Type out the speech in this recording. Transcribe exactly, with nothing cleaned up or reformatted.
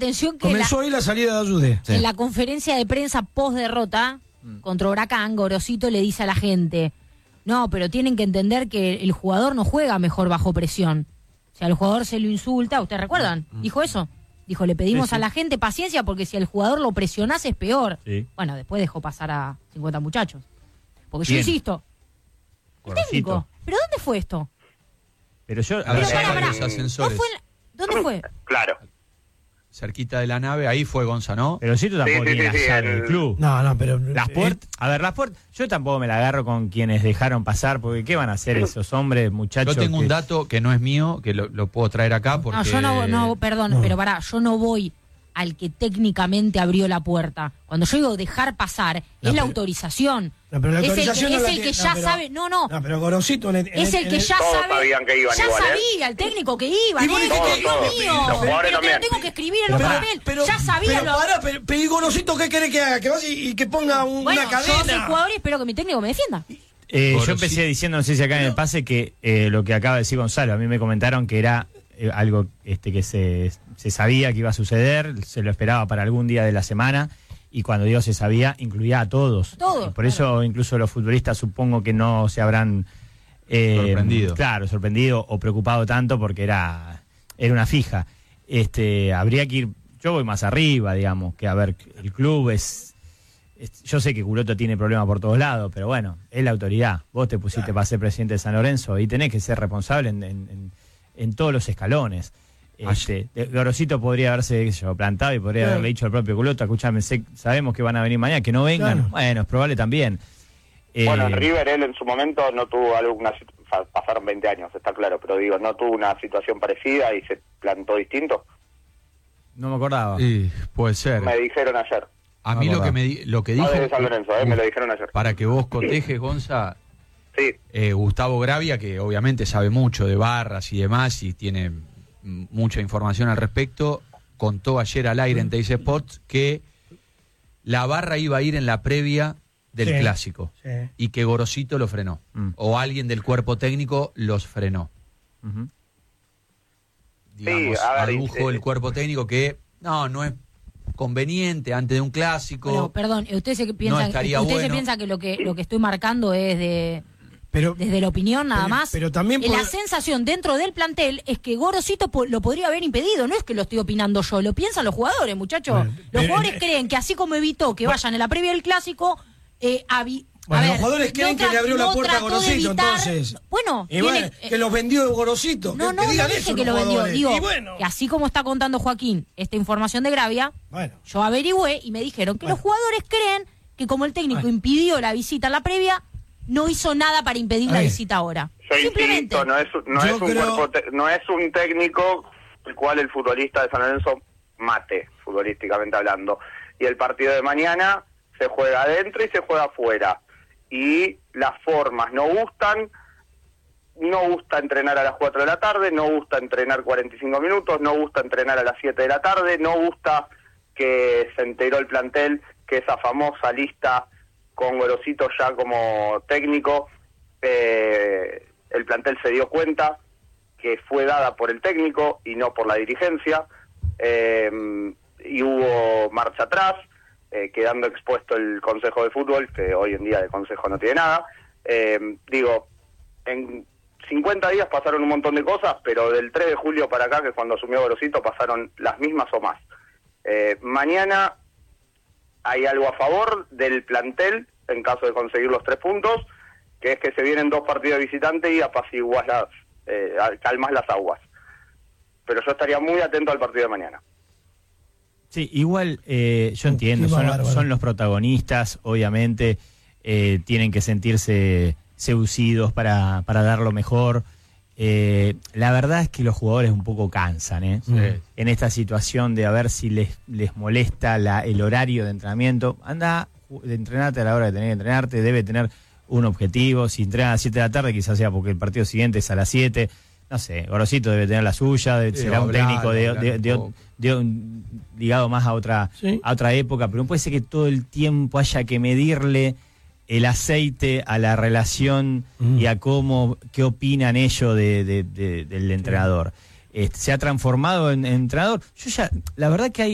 atención que comenzó la, ahí la salida de Ayude. Sí. En la conferencia de prensa post derrota mm. contra Huracán, Gorosito le dice a la gente, no, pero tienen que entender que el jugador no juega mejor bajo presión. O sea, al jugador se lo insulta, ¿ustedes recuerdan? Mm. Dijo eso. Dijo, le pedimos sí, sí. a la gente paciencia porque si al jugador lo presionás es peor. Sí. Bueno, después dejó pasar a cincuenta muchachos. Porque Bien. yo insisto, el técnico, ¿pero dónde fue esto? Pero yo, a pero ver, para, para, los ascensores. ¿No fue la, ¿Dónde fue? Claro. Cerquita de la nave, ahí fue Gonza, ¿no? Pero si tú tampoco sí, sí, tienes sí, la llave el... del club. No, no, pero... Las puertas, a ver, las puertas, yo tampoco me la agarro con quienes dejaron pasar, porque ¿qué van a hacer esos hombres, muchachos? Yo tengo que... un dato que no es mío, que lo, lo puedo traer acá porque... No, yo no, no perdón, no. pero pará, yo no voy al que técnicamente abrió la puerta. Cuando yo digo dejar pasar, no, es pero, la autorización. No, pero la autorización es el que, no es el que, que ya no, pero, sabe, no, no. No, pero Gorosito en el, en es el, el que el, ya todos sabe. sabían que iban ya igual, sabía, ¿eh? el técnico que iban, y ¿eh? todos, Dios todos, mío. los jugadores Pero también. te lo tengo que escribir en pero, un papel. pero, ya sabía. Pero, lo... pará, pero, pero ¿y Gorosito qué querés que haga? Que vaya y, y que ponga un, bueno, una cadena. Yo soy jugador y espero que mi técnico me defienda. Eh, yo empecé diciendo, no sé si acá en el pase, que eh, lo que acaba de decir Gonzalo, a mí me comentaron que era eh, algo este que se, se sabía que iba a suceder, se lo esperaba para algún día de la semana, y cuando digo se sabía, incluía a todos. Todos. Por claro. eso incluso los futbolistas supongo que no se habrán eh, sorprendido. Claro, sorprendido o preocupado tanto porque era, era una fija. Este, habría que ir, yo voy más arriba, digamos, que a ver, el club es... Yo sé que Culoto tiene problemas por todos lados, pero bueno, es la autoridad. Vos te pusiste claro. para ser presidente de San Lorenzo y tenés que ser responsable en, en, en, en todos los escalones. Este, Gorosito podría haberse yo, plantado y podría claro. haberle dicho al propio Culoto, escuchame, sé, sabemos que van a venir mañana, que no vengan. Claro. Bueno, es probable también. Bueno, eh, en River él en su momento no tuvo alguna... Pasaron veinte años, está claro, pero digo, no tuvo una situación parecida y se plantó distinto. No me acordaba. Sí, puede ser. Me dijeron ayer. A mí lo que, me, lo que dijo... No de San Lorenzo, eh, me lo dijeron ayer. Para que vos cotejes, Gonza, sí. eh, Gustavo Gravia, que obviamente sabe mucho de barras y demás y tiene mucha información al respecto, contó ayer al aire en Teis Sports que la barra iba a ir en la previa del sí, clásico sí. y que Gorosito lo frenó. Mm. O alguien del cuerpo técnico los frenó. Uh-huh. Digamos, sí, a ver, adujo eh, el cuerpo técnico que no, no es conveniente antes de un clásico. Bueno, perdón, usted se piensa, no usted bueno. se piensa que lo que lo que estoy marcando es de pero, desde la opinión nada pero, más. Pero también puede... la sensación dentro del plantel es que Gorosito po- lo podría haber impedido, no es que lo estoy opinando yo, lo piensan los jugadores, muchachos. Bueno, los pero, jugadores eh, creen que así como evitó que bueno, vayan en la previa del clásico, eh, avi- Bueno, ver, los jugadores creen no que le abrió no la puerta a Gorosito, evitar, entonces. Bueno, y bueno tiene, que los vendió Gorosito. No, que, no, que digan no dije eso que los lo vendió. jugadores. Digo, y bueno. que así como está contando Joaquín esta información de Gravia, bueno. yo averigüé y me dijeron que bueno. los jugadores creen que como el técnico Ay. impidió la visita a la previa, no hizo nada para impedir Ay. la visita ahora. Yo Simplemente. Insisto, no es, no, es un creo... cuerpo te- no es un técnico el cual el futbolista de San Lorenzo mate, futbolísticamente hablando. Y el partido de mañana se juega adentro y se juega afuera. Y las formas no gustan, no gusta entrenar a las cuatro de la tarde, no gusta entrenar cuarenta y cinco minutos, no gusta entrenar a las siete de la tarde, no gusta que se enteró el plantel que esa famosa lista con Gorosito ya como técnico, eh, el plantel se dio cuenta que fue dada por el técnico y no por la dirigencia, eh, y hubo marcha atrás, eh, quedando expuesto el Consejo de Fútbol, que hoy en día de Consejo no tiene nada. Eh, digo, en cincuenta días pasaron un montón de cosas, pero del tres de julio para acá, que es cuando asumió Gorosito, pasaron las mismas o más. Eh, mañana hay algo a favor del plantel, en caso de conseguir los tres puntos, que es que se vienen dos partidos de visitante y apaciguas las, eh, calmas las aguas. Pero yo estaría muy atento al partido de mañana. Sí, igual eh, yo entiendo, son, los, son los protagonistas, obviamente eh, tienen que sentirse seducidos para, para dar lo mejor. Eh, la verdad es que los jugadores un poco cansan, ¿eh? Sí. En esta situación de a ver si les, les molesta la, el horario de entrenamiento. Anda, de entrenarte a la hora de tener que entrenarte, debe tener un objetivo. Si entrenan a las siete de la tarde, quizás sea porque el partido siguiente es a las siete. No sé, Gorosito debe tener la suya, debe, sí, será un hablar, técnico de, de, de, de, de un, ligado más a otra, ¿sí? a otra época, pero no puede ser que todo el tiempo haya que medirle el aceite a la relación mm. y a cómo, qué opinan ellos de, de, de, del entrenador. Sí. Este, se ha transformado en, en entrenador. Yo ya, la verdad que hay